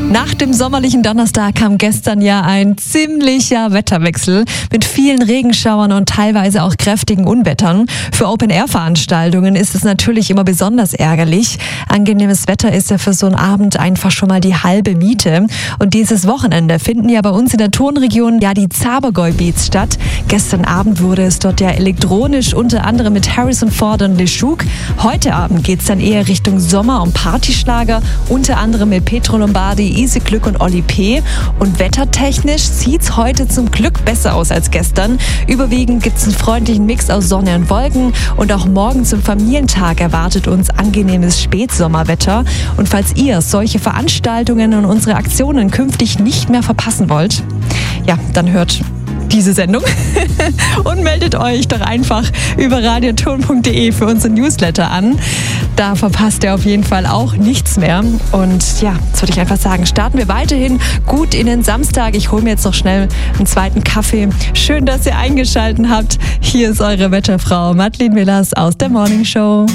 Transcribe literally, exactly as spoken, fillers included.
Nach dem sommerlichen Donnerstag kam gestern ja ein ziemlicher Wetterwechsel mit vielen Regenschauern und teilweise auch kräftigen Unwettern. Für Open-Air-Veranstaltungen ist es natürlich immer besonders ärgerlich. Angenehmes Wetter ist ja für so einen Abend einfach schon mal die halbe Miete. Und dieses Wochenende finden ja bei uns in der Turnregion ja die Zabergäu Beats statt. Gestern Abend wurde es dort ja elektronisch, unter anderem mit Harrison Ford und LeShook. Heute Abend geht es dann eher Richtung Sommer- und Partyschlager, unter anderem mit Petro Lombardi, Easy Glück und Oli P. Und wettertechnisch sieht es heute zum Glück besser aus als gestern. Überwiegend gibt es einen freundlichen Mix aus Sonne und Wolken. Und auch morgen zum Familientag erwartet uns angenehmes Spätsommerwetter. Und falls ihr solche Veranstaltungen und unsere Aktionen künftig nicht mehr verpassen wollt, ja, dann hört diese Sendung und meldet euch doch einfach über radioturn punkt de für unseren Newsletter an. Da verpasst ihr auf jeden Fall auch nichts mehr. Und ja, jetzt würde ich einfach sagen, starten wir weiterhin gut in den Samstag. Ich hole mir jetzt noch schnell einen zweiten Kaffee. Schön, dass ihr eingeschaltet habt. Hier ist eure Wetterfrau Madeleine Willers aus der Morning Show.